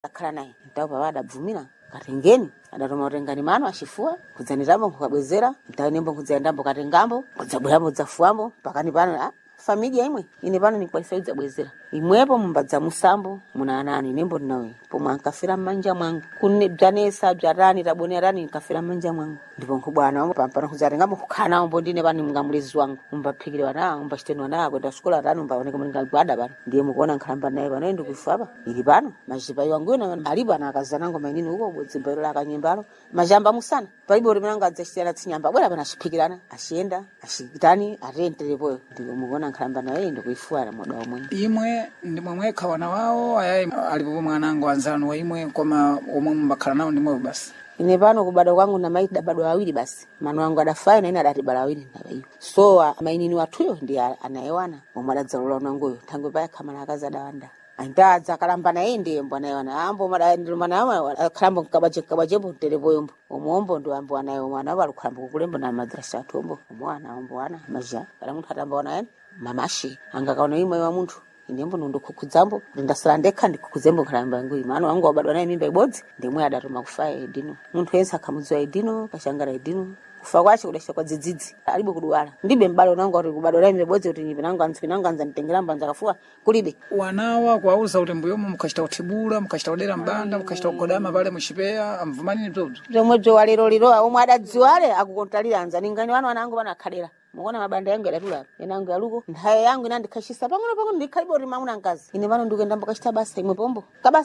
akhala naye ntawo baba adabvumira katengeni adatoma utengani mano achifua kudzaniramo kukabwezera ntawo nembo kudzayendambo katengambo kudzabweramo dzafuambo pakani pano familia imwe ine pano nikwalifai kudzabwezera imwepo mumbadza musambo muna anani nembo nawe pomwe ankafira mmanja mwangu kune bzanesa bzarani tabonerani nkafira mmanja mwangu ndipo nkubwana wambo pampano kudzatengambo kukhana wambo ndine pani mungamulezi wangu umbaphikire wana umbachiteni wana kwenda xikola tani umbaoneka mungagwada pano ndiye mukuona nkhalamba naye pano ndi kuifa pa ili pano machipayi wangu ena alipo ana akazanango mainini uko bwedzimbairo la kanyembalo majamba musana palibo uri mnanga adzachitana tsinyamba bwera pana achiphikirana achienda achitani atenterepo ndipo mukuona nkhalamba naye ndi kuifuara moda omwe imwe ndimwe mwekha wana wawo ayayi alipo mwanango anzanu imwe koma omwe mbakhala nawo ndimwe basi ine pano kubadwa kwangu na maiti dabadwa awiri basi mano wangu adafai na ina adatibala awiri ndabayo so mainini wathuyo ndi anayewana omwe adadzalola unangoyo thangwe paya khamana akazi adawanda antadza kalamba naye ndiye mbwana yewana ambo madandilumana ama khalambo kabajepo telepoyombo omombo ndo ambo anayo mwana wali khalambo kukulembo na madrasa atombo omwana ombo ana maja kala munthu atamba ena mamashi angakaona imwe wa munthu inembo ndo kukudzambo ndasala ndekha ndikukuzembo khalamba ngui mano wangu wabadwa naye mimba ibodzi ndimwe adatuma kufa edino munthu yense akhamudziwa edino kashangara edino kufa kwacho kudasha kwa dzidzidzi alibo kudwala ndibe mbalo nangu ati kubadwa naye mibodzi kuti ndinanga anza nditengera mbanja kafua kulibe wanawa kwauza kuti mbuyomo mukachita utibula mukachita udera mbanda mukachita kugodama pale muchipeya amvumanini bzobzo zomwejo walero omwe adadziwale akukontalira anza ningani wanangu vanakhalera muona mabanda yangu yadatula yanangu yaluko nthaye yangu inandikhashisa pang'ono ndikhalibo rimamuna nkazi ine pano ndikuenda mbakachita basa imwe pombo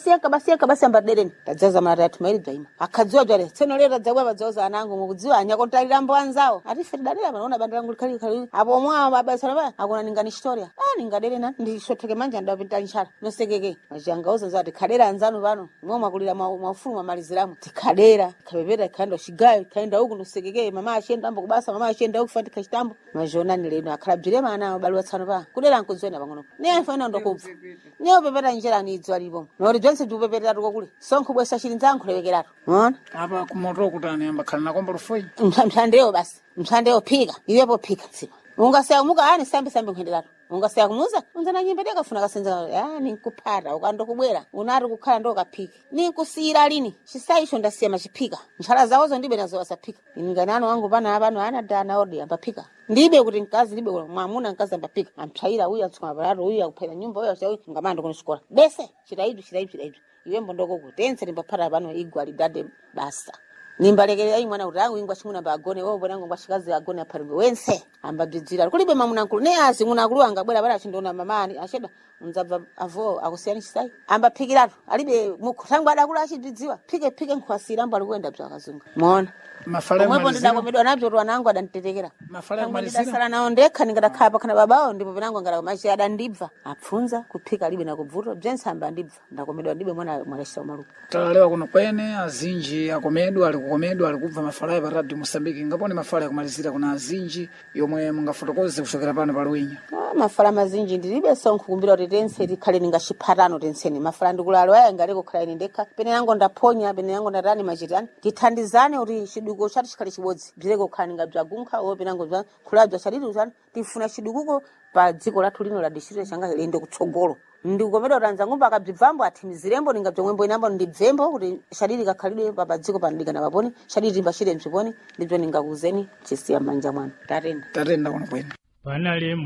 kabasi ambadereni tadzaza mara yatumairi dzaima akhadziwa dzale tseno lero tadzabwa badzoza anangu mukudziwa anyakontalira mbo anzawo atife tidadera pano ona banda langu likhali apo mwa mabasa ba akona ningani historia ningadere na ndishotheke manja ndapita nchala nosekeke majangauza zati khadera anzanu pano mwe makulira mafumu amaliziramo tikadera kabebera khando shigayo kaenda huku nosekeke mama ashenda ambo kubasa mama ashenda huku fati kashitambo majona nileno akhalabjire mana balwa tsano pa kudera nkudzwena pang'ono ne afana ndokubva ne opepeta njera ni idzwa lipo nori jonse ndupepeta tuko kule sonkho bwesa chilinza nkhulewekerato unaona apa kumoto kutani ambakhala nakomba lufoi mthandeo basi mthandeo phika iwepo phika tsipa ungasaya muka ani sambe nkhenderato ungasaya kumuza unzana nyimbe dekafuna kasenza ninkuphata ukandokubwera unati kukhala ndokaphika ninkusiyira lini chisaisho ndasiya machiphika nchala zawozo ndibe nazo wasaphika inganano wangu pana apano anadana odi ambaphika ndibe kuti nkazi ndibe mwamuna nkazi ambaphika amthaira uyu atsuma balato uyu akuphera nyumba uyu achawi ngamando kunishikola bese chitaidu iwembo ndoko kutense nimbaphata pano igwali dade basa nimbalekelera imwana kuti angu ingwa chimuna bagone wo bonango ngwashikazi agone apharimbe wense ambabjijira kulibe mamuna nkulu ne asi nguna nkulu angabwera bala chindona mamani asheda unzabva avo akusiyani chisai ambaphikiratu alibe mukuthangu adakula achidziwa phike nkhwasira mbali kwenda bzakazunga muona mafala mwepo ndidakomedwa nabyo to wanangu adanditetera mafala malizira ndasala nawo ndekha ningadakhala kana babawo ndipo penango ngala machi adandibva apfunza kuphika libe na kubvuta bjense amba ndibva ndakomedwa ndibe mwana mwalesha maluka talalewa kuno kwene azinji akomedwa alikukomedwa alikubva mafala ya radio Mosambiki ngapone mafala yakumalizira kuna azinji yomwe mungafotokoze kuchokera pano paluwinya mafala mazinji ndilibe sonkho kumbira kuti tense likhale ningashiphatano tenseni mafala ndikulalo aya ngaleko khala ine ndekha pene yango ndaphonya pene yango ndatani machitani tithandizane kuti chiduko chati chikhale chibodzi bzireko khala ningabzagunkha o penango bza khulabza chaliti utani tifuna chidukuko pa dziko lathu lino la district changa lende kutsogolo ndikukomedwa kuti anzangumba akabzibvambo athimizirembo ningabzomwembo inambo ndibvembo kuti chaliti kakhalidwe padziko pandiga na paponi chaliti timbachire mziponi ndibzo ningakuzeni chisiya manja mwana tatenda kuno kwene